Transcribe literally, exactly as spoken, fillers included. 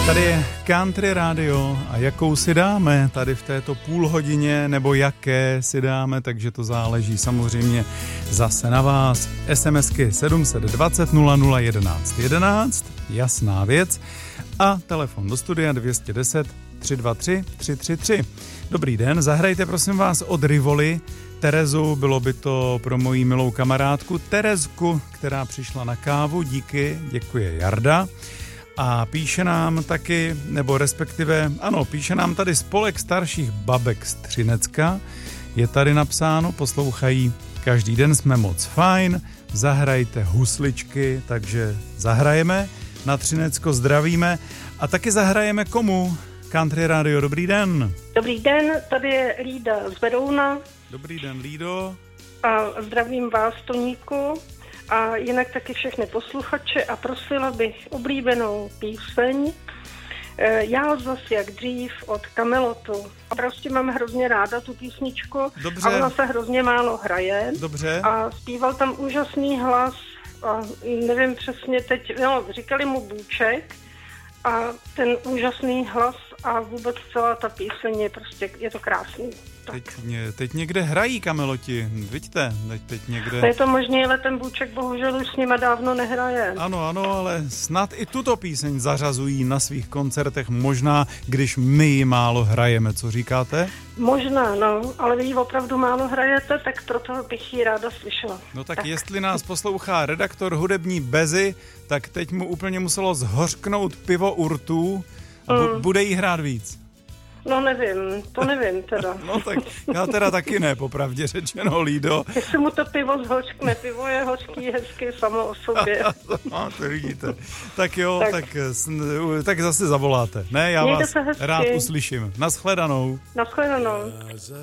Tady je Country Radio a jakou si dáme tady v této půl hodině, nebo jaké si dáme, takže to záleží samozřejmě zase na vás. SMSky sedm set dvacet nula nula jedenáct jedenáct, jasná věc, a telefon do studia dvě stě deset tři dva tři tři tři tři. Dobrý den, zahrajte prosím vás od Rivoli Terezu, bylo by to pro moji milou kamarádku Terezku, která přišla na kávu, díky, děkuje Jarda. A píše nám taky, nebo respektive, ano, píše nám tady spolek starších babek z Třinecka. Je tady napsáno, poslouchají, každý den jsme moc fajn, zahrajte husličky, takže zahrajeme, na Třinecko zdravíme a taky zahrajeme komu? Country Radio, dobrý den. Dobrý den, tady je Lída z Berouna. Dobrý den, Lído. A zdravím vás, Toníku. A jinak taky všechny posluchače a prosila bych oblíbenou píseň Já zas jak dřív od Kamelotu. A prostě mám hrozně ráda tu písničku. Dobře. A ona se hrozně málo hraje. Dobře. A zpíval tam úžasný hlas a nevím přesně teď, no, říkali mu Bůček a ten úžasný hlas a vůbec celá ta píseň je prostě, je to krásný. Teď, teď někde hrají Kameloti, vidíte, teď, teď někde... To je to možné, ale ten Bůček bohužel už s nima dávno nehraje. Ano, ano, ale snad i tuto píseň zařazují na svých koncertech, možná, když my ji málo hrajeme, co říkáte? Možná, no, ale vy ji opravdu málo hrajete, tak proto bych ji ráda slyšela. No tak, tak jestli nás poslouchá redaktor hudební Bezy, tak teď mu úplně muselo zhořknout pivo Urtů a bu- mm. bude jí hrát víc. No nevím, to nevím teda. No tak já teda taky ne, popravdě řečeno, Lído. Jestli mu to pivo zhořkne, pivo je hořký, hezky samo o sobě. No, to vidíte. Tak jo, tak, tak, tak, tak zase zavoláte. Ne, já Mějte vás rád uslyším. Naschledanou. Naschledanou.